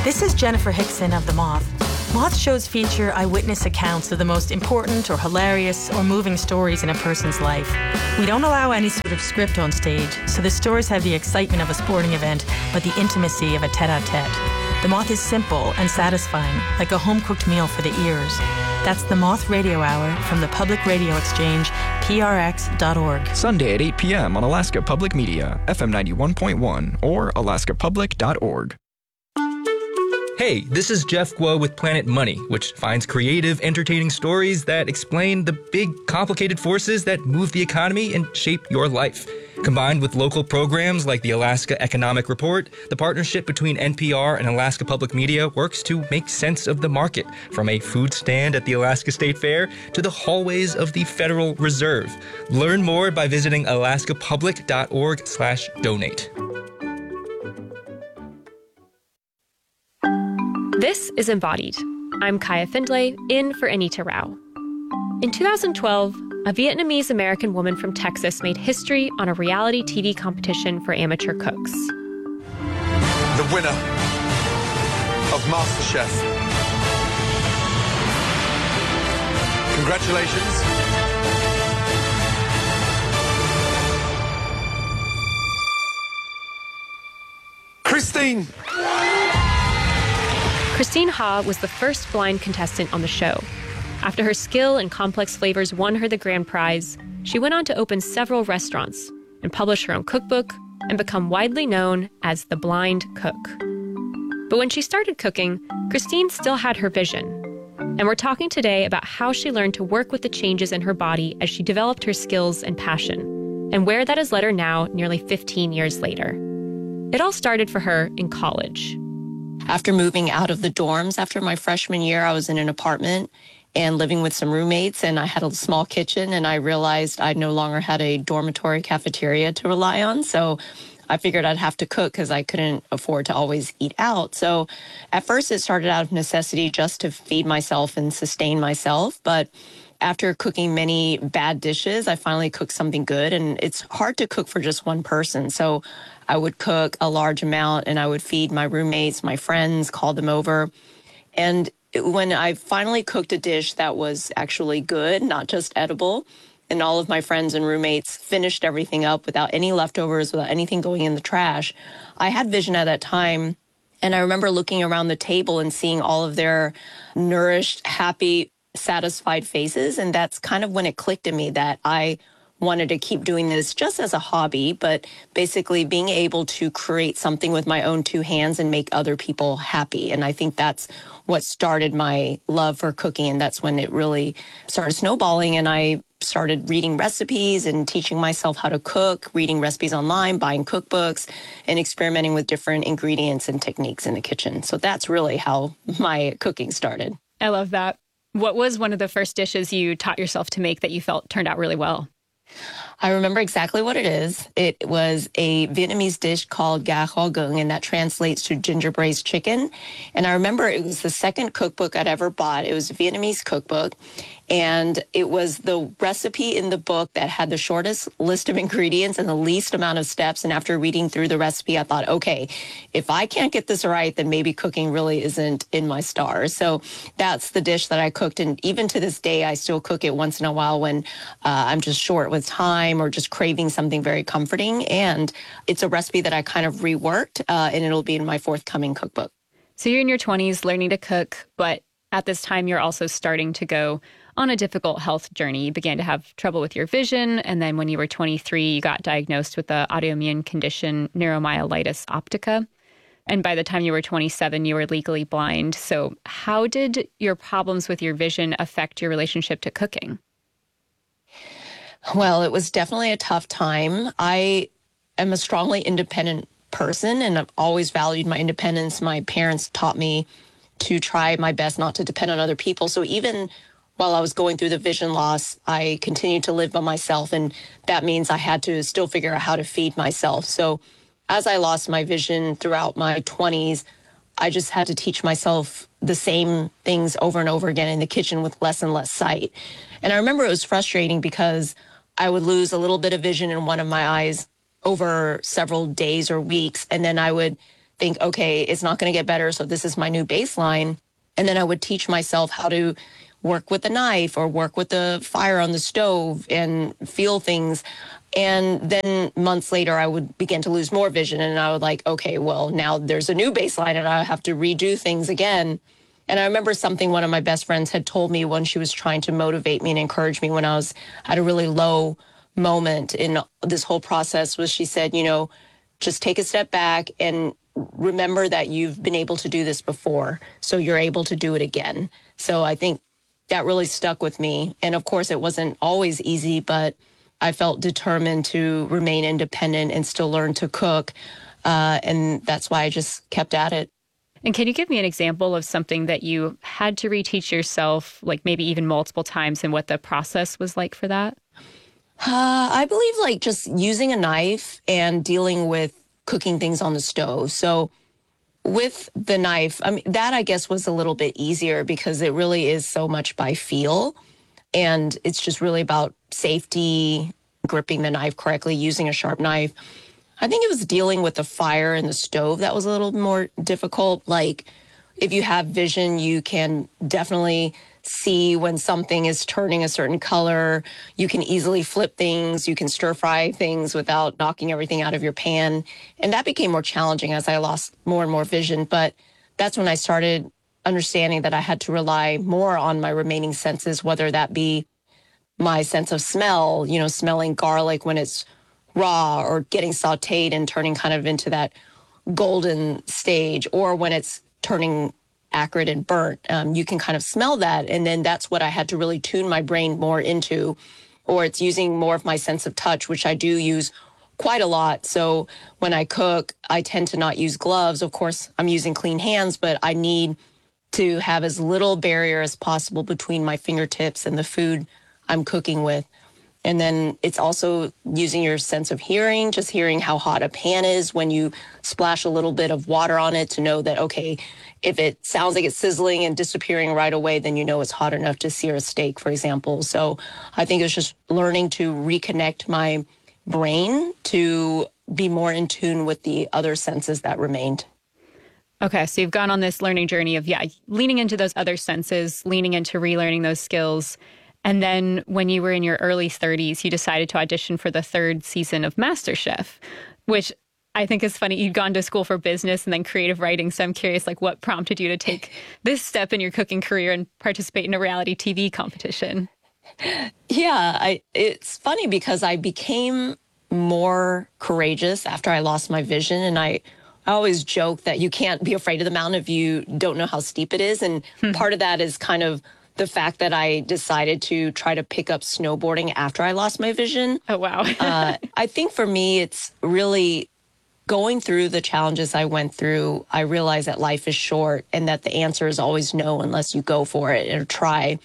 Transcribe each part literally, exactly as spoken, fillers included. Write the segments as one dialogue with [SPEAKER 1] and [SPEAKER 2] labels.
[SPEAKER 1] This is Jennifer Hickson of The Moth. Moth shows feature eyewitness accounts of the most important or hilarious or moving stories in a person's life. We don't allow any sort of script on stage, so the stories have the excitement of a sporting event, but the intimacy of a tete-a-tete. The Moth is simple and satisfying, like a home-cooked meal for the ears. That's The Moth Radio Hour from the Public Radio Exchange, P R X dot org.
[SPEAKER 2] Sunday at eight p.m. on Alaska Public Media, F M ninety-one point one, or alaska public dot org.
[SPEAKER 3] Hey, this is Jeff Guo with Planet Money, which finds creative, entertaining stories that explain the big, complicated forces that move the economy and shape your life. Combined with local programs like the Alaska Economic Report, the partnership between N P R and Alaska Public Media works to make sense of the market, from a food stand at the Alaska State Fair to the hallways of the Federal Reserve. Learn more by visiting alaska public dot org slash donate.
[SPEAKER 4] This is Embodied. I'm Kaya Findlay, in for Anita Rao. In two thousand twelve, a Vietnamese-American woman from Texas made history on a reality T V competition for amateur cooks.
[SPEAKER 5] The winner of MasterChef. Congratulations. Christine.
[SPEAKER 4] Christine Ha was the first blind contestant on the show. After her skill and complex flavors won her the grand prize, she went on to open several restaurants and publish her own cookbook and become widely known as the Blind Cook. But when she started cooking, Christine still had her vision. And we're talking today about how she learned to work with the changes in her body as she developed her skills and passion, and where that has led her now, nearly fifteen years later. It all started for her in college.
[SPEAKER 6] After moving out of the dorms after my freshman year, I was in an apartment and living with some roommates, and I had a small kitchen, and I realized I no longer had a dormitory cafeteria to rely on. So I figured I'd have to cook because I couldn't afford to always eat out. So at first it started out of necessity just to feed myself and sustain myself. But after cooking many bad dishes, I finally cooked something good, and it's hard to cook for just one person. So I would cook a large amount and I would feed my roommates, my friends, call them over. And when I finally cooked a dish that was actually good, not just edible, and all of my friends and roommates finished everything up without any leftovers, without anything going in the trash, I had vision at that time. And I remember looking around the table and seeing all of their nourished, happy, satisfied faces. And that's kind of when it clicked in me that I wanted to keep doing this just as a hobby, but basically being able to create something with my own two hands and make other people happy. And I think that's what started my love for cooking. And that's when it really started snowballing. And I started reading recipes and teaching myself how to cook, reading recipes online, buying cookbooks, and experimenting with different ingredients and techniques in the kitchen. So that's really how my cooking started.
[SPEAKER 4] I love that. What was one of the first dishes you taught yourself to make that you felt turned out really well?
[SPEAKER 6] I remember exactly what it is. It was a Vietnamese dish called gà kho gung, and that translates to ginger braised chicken. And I remember it was the second cookbook I'd ever bought. It was a Vietnamese cookbook, and it was the recipe in the book that had the shortest list of ingredients and the least amount of steps. And after reading through the recipe, I thought, okay, if I can't get this right, then maybe cooking really isn't in my stars. So that's the dish that I cooked. And even to this day, I still cook it once in a while when uh, I'm just short with time or just craving something very comforting. And it's a recipe that I kind of reworked, uh, and it'll be in my forthcoming cookbook.
[SPEAKER 4] So you're in your twenties learning to cook, but at this time, you're also starting to go on a difficult health journey. You began to have trouble with your vision. And then when you were twenty-three, you got diagnosed with the autoimmune condition neuromyelitis optica. And by the time you were twenty-seven, you were legally blind. So how did your problems with your vision affect your relationship to cooking?
[SPEAKER 6] Well, it was definitely a tough time. I am a strongly independent person, and I've always valued my independence. My parents taught me to try my best not to depend on other people. So even while I was going through the vision loss, I continued to live by myself, and that means I had to still figure out how to feed myself. So as I lost my vision throughout my twenties, I just had to teach myself the same things over and over again in the kitchen with less and less sight. And I remember it was frustrating because I would lose a little bit of vision in one of my eyes over several days or weeks, and then I would think, okay, it's not going to get better, so this is my new baseline. And then I would teach myself how to work with a knife or work with the fire on the stove and feel things. And then months later, I would begin to lose more vision. And I would like, okay, well, now there's a new baseline and I have to redo things again. And I remember something one of my best friends had told me when she was trying to motivate me and encourage me when I was at a really low moment in this whole process was she said, you know, just take a step back and remember that you've been able to do this before, so you're able to do it again. So I think that really stuck with me. And of course, it wasn't always easy, but I felt determined to remain independent and still learn to cook. Uh, and that's why I just kept at it.
[SPEAKER 4] And can you give me an example of something that you had to reteach yourself, like maybe even multiple times, and what the process was like for that?
[SPEAKER 6] Uh, I believe like just using a knife and dealing with cooking things on the stove. So with the knife, I mean, that I guess was a little bit easier because it really is so much by feel. And it's just really about safety, gripping the knife correctly, using a sharp knife. I think it was dealing with the fire and the stove that was a little more difficult. Like if you have vision, you can definitely see when something is turning a certain color. You can easily flip things. You can stir fry things without knocking everything out of your pan. And that became more challenging as I lost more and more vision. But that's when I started understanding that I had to rely more on my remaining senses, whether that be my sense of smell, you know, smelling garlic when it's raw or getting sauteed and turning kind of into that golden stage, or when it's turning acrid and burnt. Um, you can kind of smell that. And then that's what I had to really tune my brain more into, or it's using more of my sense of touch, which I do use quite a lot. So when I cook, I tend to not use gloves. Of course, I'm using clean hands, but I need to have as little barrier as possible between my fingertips and the food I'm cooking with. And then it's also using your sense of hearing, just hearing how hot a pan is when you splash a little bit of water on it to know that, okay, if it sounds like it's sizzling and disappearing right away, then you know it's hot enough to sear a steak, for example. So I think it's just learning to reconnect my brain to be more in tune with the other senses that remained.
[SPEAKER 4] Okay, so you've gone on this learning journey of, yeah, leaning into those other senses, leaning into relearning those skills. And then when you were in your early thirties, you decided to audition for the third season of MasterChef, which I think is funny. You'd gone to school for business and then creative writing. So I'm curious, like, what prompted you to take this step in your cooking career and participate in a reality T V competition?
[SPEAKER 6] Yeah, I, it's funny because I became more courageous after I lost my vision. And I, I always joke that you can't be afraid of the mountain if you don't know how steep it is. And part of that is kind of the fact that I decided to try to pick up snowboarding after I lost my vision.
[SPEAKER 4] Oh, wow.
[SPEAKER 6] uh, I think for me, it's really going through the challenges I went through. I realized that life is short and that the answer is always no unless you go for it or try.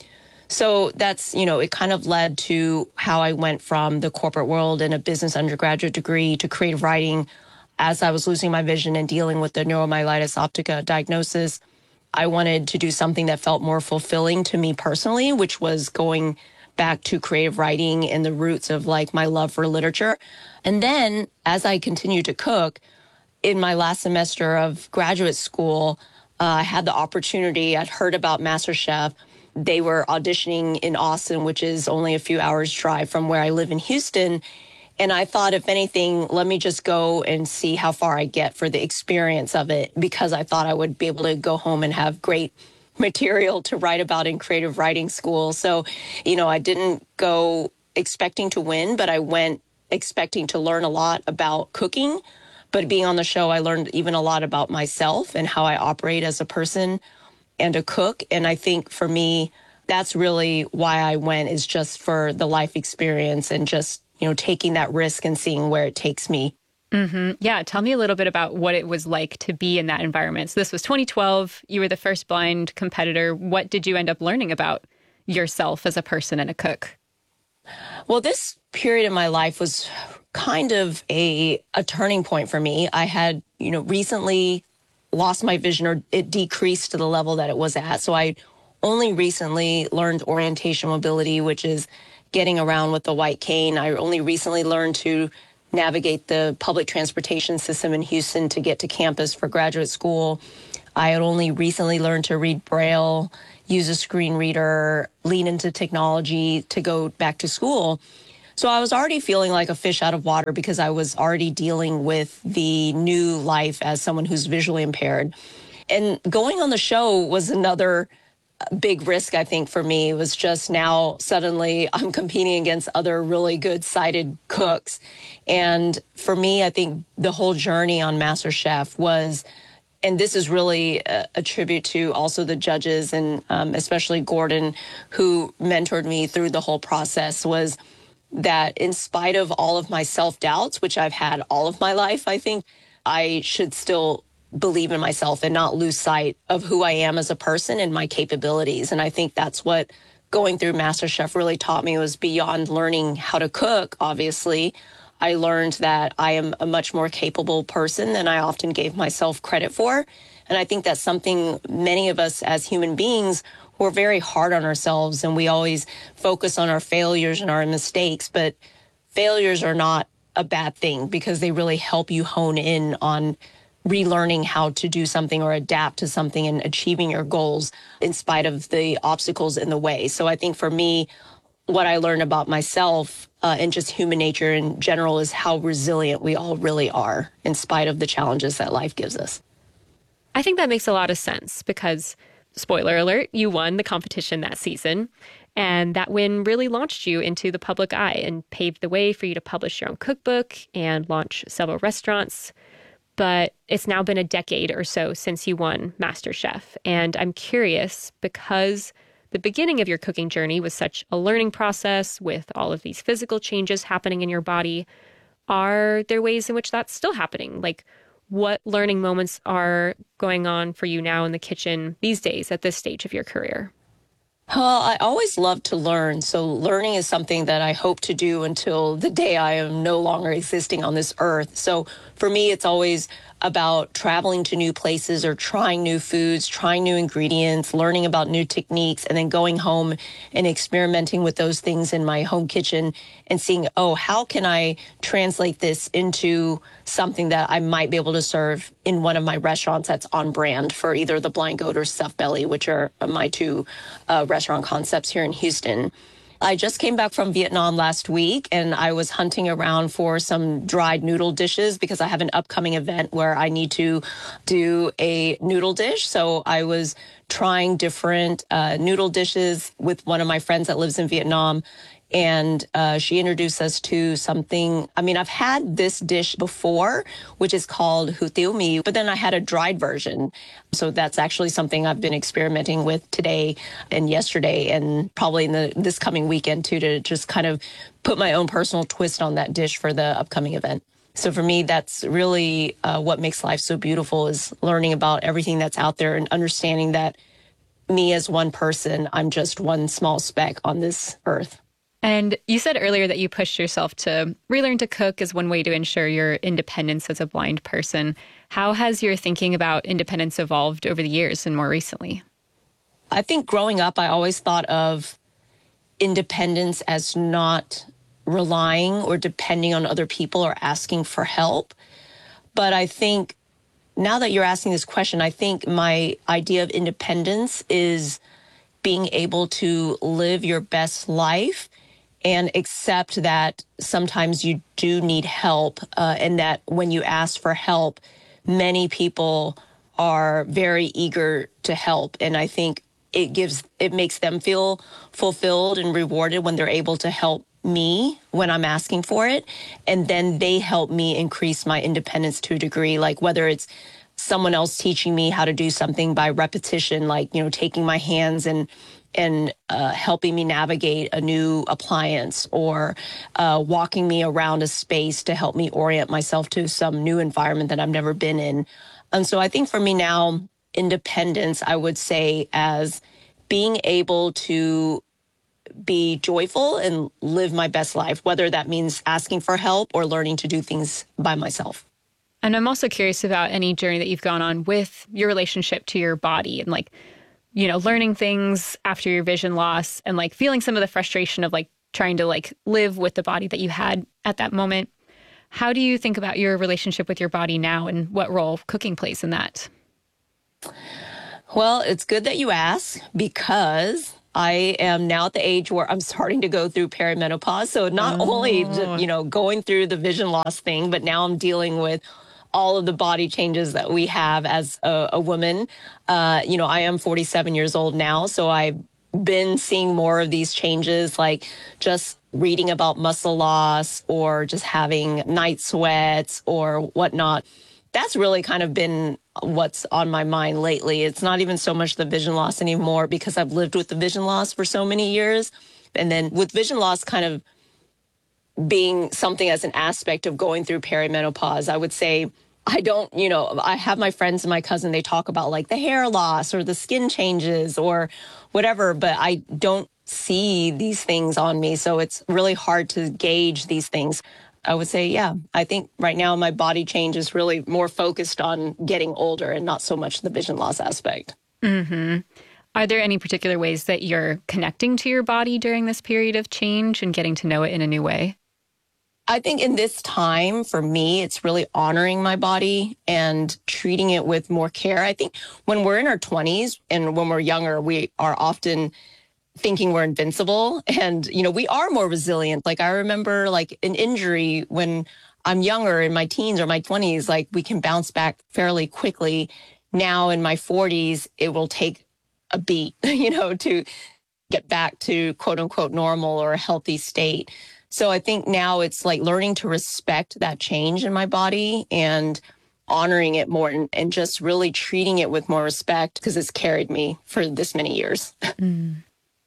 [SPEAKER 6] So that's, you know, it kind of led to how I went from the corporate world and a business undergraduate degree to creative writing. As I was losing my vision and dealing with the neuromyelitis optica diagnosis, I wanted to do something that felt more fulfilling to me personally, which was going back to creative writing and the roots of like my love for literature. And then as I continued to cook, in my last semester of graduate school, uh, I had the opportunity, I'd heard about MasterChef. They were auditioning in Austin, which is only a few hours drive from where I live in Houston. And I thought, if anything, let me just go and see how far I get for the experience of it, because I thought I would be able to go home and have great material to write about in creative writing school. So, you know, I didn't go expecting to win, but I went expecting to learn a lot about cooking. But being on the show, I learned even a lot about myself and how I operate as a person and a cook. And I think for me, that's really why I went, is just for the life experience and just, you know, taking that risk and seeing where it takes me.
[SPEAKER 4] Mm-hmm. Yeah. Tell me a little bit about what it was like to be in that environment. So this was twenty twelve. You were the first blind competitor. What did you end up learning about yourself as a person and a cook?
[SPEAKER 6] Well, this period in my life was kind of a, a turning point for me. I had, you know, recently lost my vision, or it decreased to the level that it was at. So I only recently learned orientation mobility, which is getting around with the white cane. I only recently learned to navigate the public transportation system in Houston to get to campus for graduate school. I had only recently learned to read Braille, use a screen reader, lean into technology to go back to school. So I was already feeling like a fish out of water because I was already dealing with the new life as someone who's visually impaired. And going on the show was another big risk, I think, for me. It was just now suddenly I'm competing against other really good sighted cooks. And for me, I think the whole journey on MasterChef was, and this is really a, a tribute to also the judges and um, especially Gordon, who mentored me through the whole process, was that in spite of all of my self-doubts, which I've had all of my life, I think I should still believe in myself and not lose sight of who I am as a person and my capabilities. And I think that's what going through MasterChef really taught me, was beyond learning how to cook, obviously. I learned that I am a much more capable person than I often gave myself credit for. And I think that's something many of us as human beings, we're very hard on ourselves and we always focus on our failures and our mistakes, but failures are not a bad thing because they really help you hone in on relearning how to do something or adapt to something and achieving your goals in spite of the obstacles in the way. So I think for me, what I learned about myself uh, and just human nature in general is how resilient we all really are in spite of the challenges that life gives us.
[SPEAKER 4] I think that makes a lot of sense because, spoiler alert, you won the competition that season. And that win really launched you into the public eye and paved the way for you to publish your own cookbook and launch several restaurants. But it's now been a decade or so since you won MasterChef. And I'm curious, because the beginning of your cooking journey was such a learning process with all of these physical changes happening in your body, are there ways in which that's still happening? Like, what learning moments are going on for you now in the kitchen these days at this stage of your career?
[SPEAKER 6] Well, I always love to learn. So learning is something that I hope to do until the day I am no longer existing on this earth. So for me, it's always about traveling to new places or trying new foods, trying new ingredients, learning about new techniques, and then going home and experimenting with those things in my home kitchen and seeing, oh, how can I translate this into something that I might be able to serve in one of my restaurants that's on brand for either the Blind Goat or Stuffed Belly, which are my two uh, restaurant concepts here in Houston. I just came back from Vietnam last week, and I was hunting around for some dried noodle dishes because I have an upcoming event where I need to do a noodle dish. So I was trying different uh, noodle dishes with one of my friends that lives in Vietnam. And uh, she introduced us to something. I mean, I've had this dish before, which is called hủ tiếu mì, but then I had a dried version. So that's actually something I've been experimenting with today and yesterday, and probably in the this coming weekend too, to just kind of put my own personal twist on that dish for the upcoming event. So for me, that's really uh, what makes life so beautiful, is learning about everything that's out there and understanding that me as one person, I'm just one small speck on this earth.
[SPEAKER 4] And you said earlier that you pushed yourself to relearn to cook as one way to ensure your independence as a blind person. How has your thinking about independence evolved over the years and more recently?
[SPEAKER 6] I think growing up, I always thought of independence as not relying or depending on other people or asking for help. But I think now that you're asking this question, I think my idea of independence is being able to live your best life and accept that sometimes you do need help, uh, and that when you ask for help, many people are very eager to help. And I think it gives, it makes them feel fulfilled and rewarded when they're able to help me when I'm asking for it. And then they help me increase my independence to a degree, like whether it's someone else teaching me how to do something by repetition, like, you know, taking my hands and and uh, helping me navigate a new appliance, or uh, walking me around a space to help me orient myself to some new environment that I've never been in. And so I think for me now, independence, I would say, as being able to be joyful and live my best life, whether that means asking for help or learning to do things by myself.
[SPEAKER 4] And I'm also curious about any journey that you've gone on with your relationship to your body and, like, you know, learning things after your vision loss and, like, feeling some of the frustration of, like, trying to, like, live with the body that you had at that moment. How do you think about your relationship with your body now, and what role cooking plays in that?
[SPEAKER 6] Well, it's good that you ask, because I am now at the age where I'm starting to go through perimenopause. So not oh. only, you know, going through the vision loss thing, but now I'm dealing with all of the body changes that we have as a, a woman. Uh, you know, I am forty-seven years old now, so I've been seeing more of these changes, like just reading about muscle loss or just having night sweats or whatnot. That's really kind of been what's on my mind lately. It's not even so much the vision loss anymore, because I've lived with the vision loss for so many years. And then with vision loss kind of being something as an aspect of going through perimenopause, I would say I don't, you know, I have my friends and my cousin, they talk about like the hair loss or the skin changes or whatever, but I don't see these things on me. So it's really hard to gauge these things. I would say, yeah, I think right now my body change is really more focused on getting older and not so much the vision loss aspect.
[SPEAKER 4] Mm-hmm. Are there any particular ways that you're connecting to your body during this period of change and getting to know it in a new way?
[SPEAKER 6] I think in this time, for me, it's really honoring my body and treating it with more care. I think when we're in our twenties and when we're younger, we are often thinking we're invincible, and, you know, we are more resilient. Like I remember like an injury when I'm younger, in my teens or my twenties, like we can bounce back fairly quickly. Now in my forties, it will take a beat, you know, to get back to quote unquote normal or a healthy state. So I think now it's like learning to respect that change in my body and honoring it more, and, and just really treating it with more respect, because it's carried me for this many years.
[SPEAKER 4] Mm.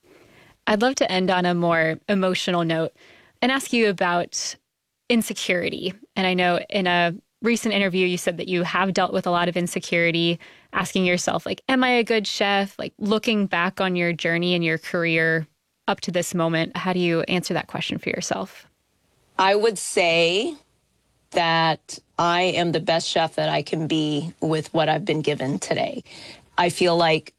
[SPEAKER 4] I'd love to end on a more emotional note and ask you about insecurity. And I know in a recent interview, you said that you have dealt with a lot of insecurity, asking yourself, like, am I a good chef? Like looking back on your journey and your career up to this moment, how do you answer that question for yourself?
[SPEAKER 6] I would say that I am the best chef that I can be with what I've been given today. I feel like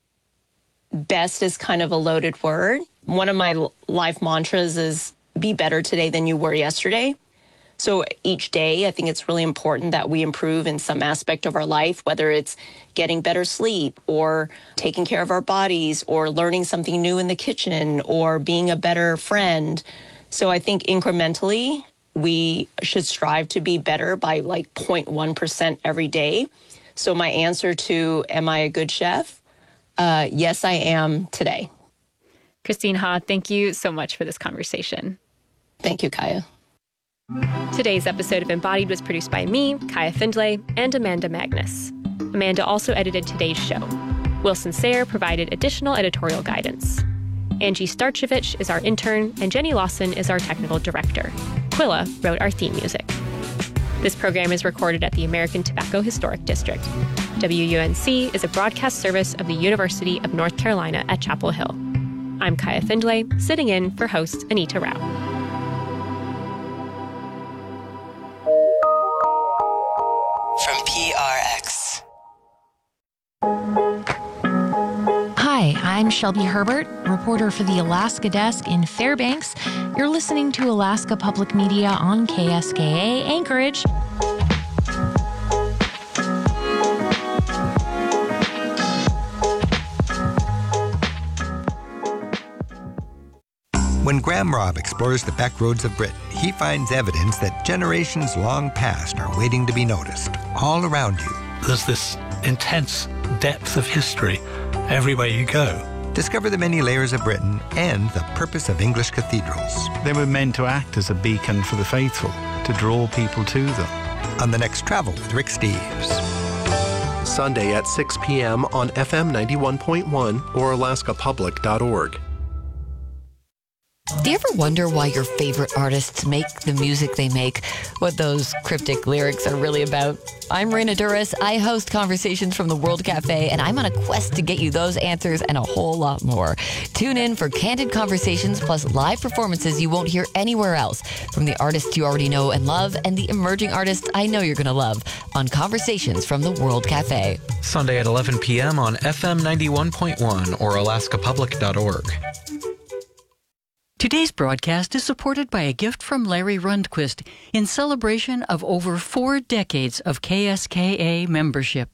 [SPEAKER 6] best is kind of a loaded word. One of my life mantras is be better today than you were yesterday. So each day, I think it's really important that we improve in some aspect of our life, whether it's getting better sleep or taking care of our bodies or learning something new in the kitchen or being a better friend. So I think incrementally, we should strive to be better by like zero point one percent every day. So my answer to, am I a good chef? Uh, yes, I am today.
[SPEAKER 4] Christine Ha, thank you so much for this conversation.
[SPEAKER 6] Thank you, Kaya.
[SPEAKER 4] Today's episode of Embodied was produced by me, Kaya Findlay, and Amanda Magnus. Amanda also edited today's show. Wilson Sayre provided additional editorial guidance. Angie Starchevich is our intern, and Jenny Lawson is our technical director. Quilla wrote our theme music. This program is recorded at the American Tobacco Historic District. W U N C is a broadcast service of the University of North Carolina at Chapel Hill. I'm Kaya Findlay, sitting in for host Anita Rao.
[SPEAKER 7] From P R X.
[SPEAKER 8] Hi, I'm Shelby Herbert, reporter for the Alaska Desk in Fairbanks. You're listening to Alaska Public Media on K S K A Anchorage.
[SPEAKER 9] When Graham Robb explores the back roads of Britain, he finds evidence that generations long past are waiting to be noticed, all around you.
[SPEAKER 10] There's this intense depth of history everywhere you go.
[SPEAKER 9] Discover the many layers of Britain and the purpose of English cathedrals.
[SPEAKER 10] They were meant to act as a beacon for the faithful, to draw people to them.
[SPEAKER 9] On the next Travel with Rick Steves.
[SPEAKER 11] Sunday at six p.m. on F M ninety-one point one or alaska public dot org.
[SPEAKER 12] Do you ever wonder why your favorite artists make the music they make? What those cryptic lyrics are really about? I'm Raina Duras. I host Conversations from the World Cafe, and I'm on a quest to get you those answers and a whole lot more. Tune in for candid conversations plus live performances you won't hear anywhere else from the artists you already know and love and the emerging artists I know you're going to love on Conversations from the World Cafe.
[SPEAKER 13] Sunday at eleven p.m. on F M ninety-one point one or alaska public dot org.
[SPEAKER 14] Today's broadcast is supported by a gift from Larry Rundquist in celebration of over four decades of K S K A membership.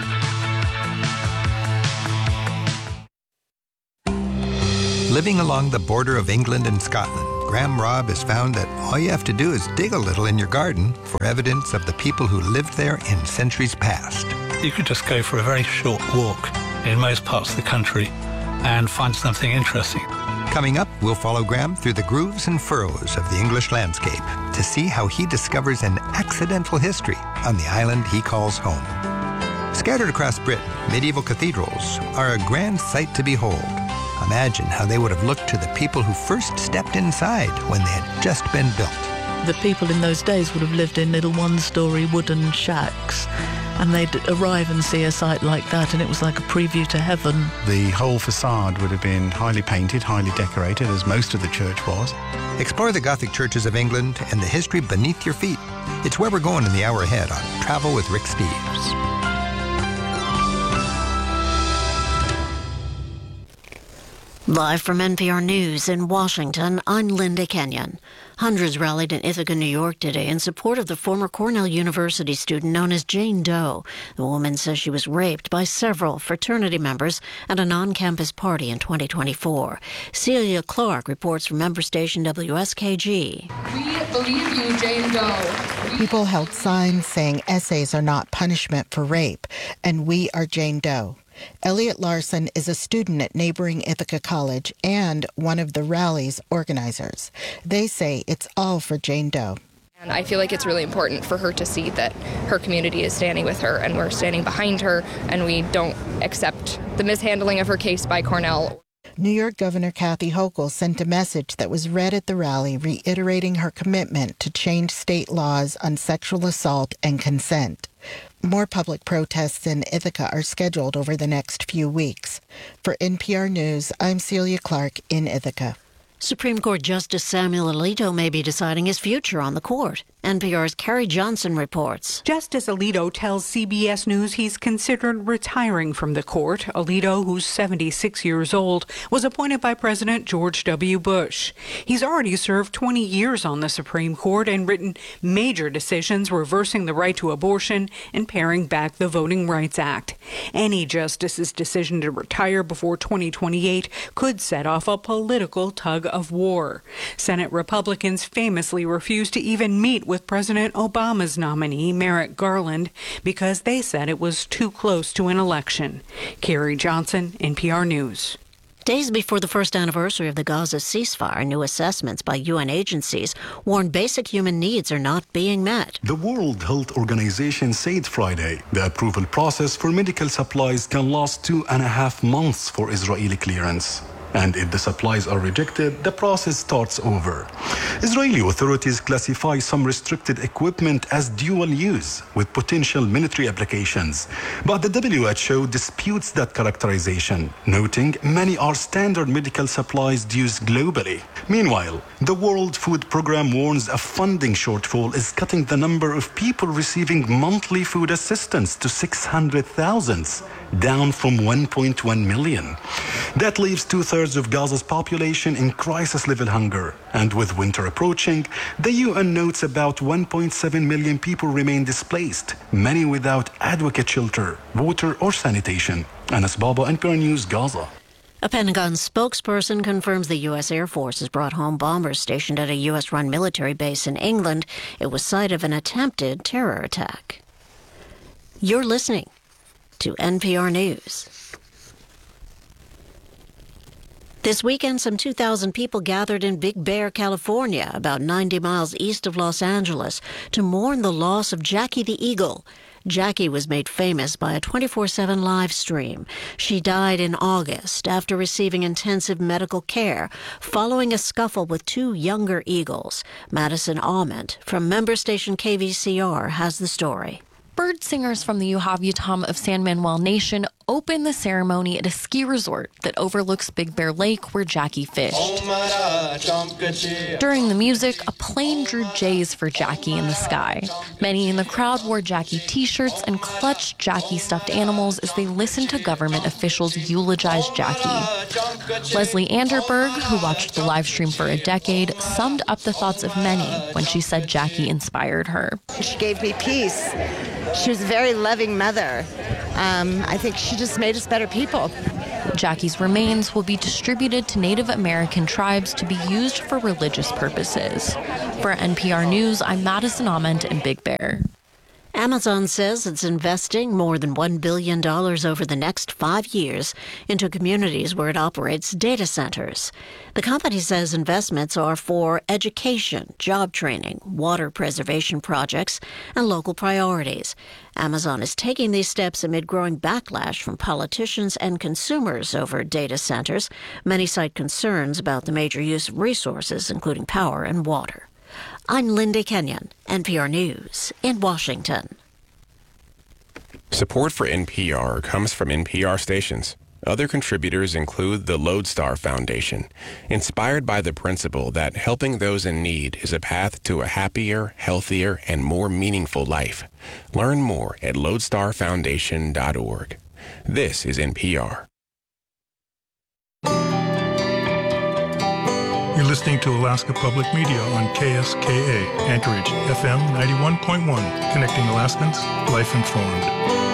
[SPEAKER 9] Living along the border of England and Scotland, Graham Robb has found that all you have to do is dig a little in your garden for evidence of the people who lived there in centuries past.
[SPEAKER 10] You could just go for a very short walk in most parts of the country and find something interesting.
[SPEAKER 9] Coming up, we'll follow Graham through the grooves and furrows of the English landscape to see how he discovers an accidental history on the island he calls home. Scattered across Britain, medieval cathedrals are a grand sight to behold. Imagine how they would have looked to the people who first stepped inside when they had just been built.
[SPEAKER 15] The people in those days would have lived in little one-storey wooden shacks, and they'd arrive and see a site like that, and it was like a preview to heaven.
[SPEAKER 10] The whole facade would have been highly painted, highly decorated, as most of the church was.
[SPEAKER 9] Explore the Gothic churches of England and the history beneath your feet. It's where we're going in the hour ahead on Travel with Rick Steves.
[SPEAKER 16] Live from N P R News in Washington, I'm Linda Kenyon. Hundreds rallied in Ithaca, New York today in support of the former Cornell University student known as Jane Doe. The woman says she was raped by several fraternity members at a non-campus party in twenty twenty-four. Celia Clark reports from member station W S K G.
[SPEAKER 17] We believe you, Jane Doe.
[SPEAKER 18] People held signs saying essays are not punishment for rape, and we are Jane Doe. Elliot Larson is a student at neighboring Ithaca College and one of the rally's organizers. They say it's all for Jane Doe.
[SPEAKER 17] And I feel like it's really important for her to see that her community is standing with her and we're standing behind her and we don't accept the mishandling of her case by Cornell.
[SPEAKER 18] New York Governor Kathy Hochul sent a message that was read at the rally reiterating her commitment to change state laws on sexual assault and consent. More public protests in Ithaca are scheduled over the next few weeks. For N P R News, I'm Celia Clark in Ithaca.
[SPEAKER 16] Supreme Court Justice Samuel Alito may be deciding his future on the court. N P R's Carrie Johnson reports.
[SPEAKER 19] Justice Alito tells C B S News he's considered retiring from the court. Alito, who's seventy-six years old, was appointed by President George W. Bush. He's already served twenty years on the Supreme Court and written major decisions reversing the right to abortion and paring back the Voting Rights Act. Any justice's decision to retire before twenty twenty-eight could set off a political tug of war. Senate Republicans famously refused to even meet with President Obama's nominee, Merrick Garland, because they said it was too close to an election. Carrie Johnson, N P R News.
[SPEAKER 16] Days before the first anniversary of the Gaza ceasefire, new assessments by U N agencies warn basic human needs are not being met.
[SPEAKER 20] The World Health Organization said Friday the approval process for medical supplies can last two and a half months for Israeli clearance. And if the supplies are rejected, the process starts over. Israeli authorities classify some restricted equipment as dual use with potential military applications. But the W H O disputes that characterization, noting many are standard medical supplies used globally. Meanwhile, the World Food Programme warns a funding shortfall is cutting the number of people receiving monthly food assistance to six hundred thousand, down from one point one million. That leaves two-thirds of Gaza's population in crisis-level hunger. And with winter approaching, the U N notes about one point seven million people remain displaced, many without adequate shelter, water, or sanitation. Anas Baba, N P R News, Gaza.
[SPEAKER 16] A Pentagon spokesperson confirms the U S Air Force has brought home bombers stationed at a U S-run military base in England. It was site of an attempted terror attack. You're listening to N P R News. This weekend, some two thousand people gathered in Big Bear, California, about ninety miles east of Los Angeles, to mourn the loss of Jackie the Eagle. Jackie was made famous by a twenty-four seven live stream. She died in August after receiving intensive medical care following a scuffle with two younger eagles. Madison Ament from member station K V C R has the story.
[SPEAKER 8] bird singers from the Yuhaviatam of San Manuel Nation opened the ceremony at a ski resort that overlooks Big Bear Lake where Jackie fished. During the music, a plane drew J's for Jackie in the sky. Many in the crowd wore Jackie t-shirts and clutched Jackie stuffed animals as they listened to government officials eulogize Jackie. Leslie Anderberg, who watched the live stream for a decade, summed up the thoughts of many when she said Jackie inspired her.
[SPEAKER 21] She gave me peace. She was a very loving mother. Um, I think she just made us better people.
[SPEAKER 8] Jackie's remains will be distributed to Native American tribes to be used for religious purposes. For N P R News, I'm Madison Ament in Big Bear.
[SPEAKER 16] Amazon says it's investing more than one billion dollars over the next five years into communities where it operates data centers. The company says investments are for education, job training, water preservation projects, and local priorities. Amazon is taking these steps amid growing backlash from politicians and consumers over data centers. Many cite concerns about the major use of resources, including power and water. I'm Linda Kenyon, N P R News in Washington.
[SPEAKER 22] Support for N P R comes from N P R stations. Other contributors include the Lodestar Foundation, inspired by the principle that helping those in need is a path to a happier, healthier, and more meaningful life. Learn more at lodestar foundation dot org. This is N P R.
[SPEAKER 23] You're listening to Alaska Public Media on K S K A, Anchorage, F M ninety-one point one, connecting Alaskans, life informed.